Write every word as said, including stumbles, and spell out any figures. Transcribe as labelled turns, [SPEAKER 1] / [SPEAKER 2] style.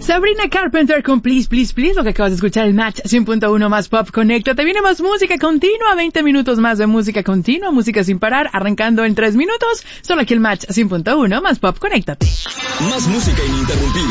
[SPEAKER 1] Sabrina Carpenter con Please, Please, Please, lo que acabas de escuchar, el Match cien punto uno más Pop Conecta. Te viene más música continua, veinte minutos más de música continua, música sin parar, arrancando en tres minutos, solo aquí el Match cien punto uno más Pop Conéctate.
[SPEAKER 2] Más música ininterrumpida.